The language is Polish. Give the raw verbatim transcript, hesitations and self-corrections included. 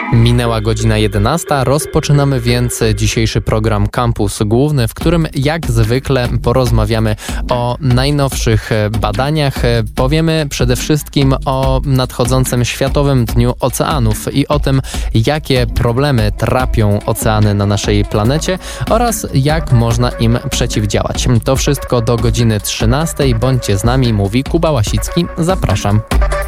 Minęła godzina jedenasta, rozpoczynamy więc dzisiejszy program Campus Główny, w którym jak zwykle porozmawiamy o najnowszych badaniach. Powiemy przede wszystkim o nadchodzącym Światowym Dniu Oceanów i o tym, jakie problemy trapią oceany na naszej planecie oraz jak można im przeciwdziałać. To wszystko do godziny trzynastej. Bądźcie z nami, mówi Kuba Łasicki. Zapraszam.